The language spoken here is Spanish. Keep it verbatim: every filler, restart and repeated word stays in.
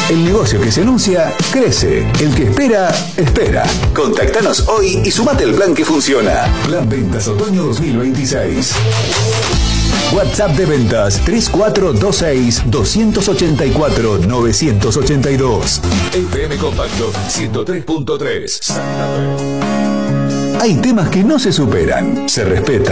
El negocio que se anuncia, crece. El que espera, espera. Contactanos hoy y sumate al plan que funciona. Plan Ventas Otoño dos mil veintiséis. WhatsApp de ventas tres cuatro dos seis, dos ocho cuatro, nueve ocho dos. F M Compacto ciento tres punto tres. Santa Fe. Hay temas que no se superan, se respetan.